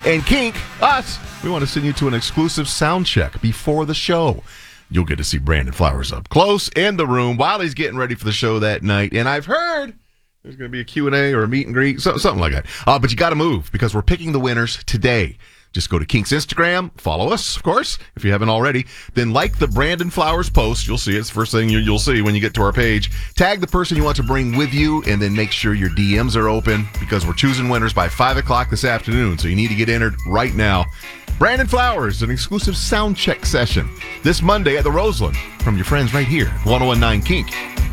And Kink, us, we want to send you to an exclusive sound check before the show. You'll get to see Brandon Flowers up close in the room while he's getting ready for the show that night. And I've heard there's going to be a Q&A or a meet and greet, something like that. But you got to move because we're picking the winners today. Just go to Kink's Instagram, follow us, of course, if you haven't already. Then like the Brandon Flowers post. You'll see it. It's the first thing you'll see when you get to our page. Tag the person you want to bring with you, and then make sure your DMs are open because we're choosing winners by 5 o'clock this afternoon. So you need to get entered right now. Brandon Flowers, an exclusive sound check session this Monday at the Roseland from your friends right here, 101.9 Kink.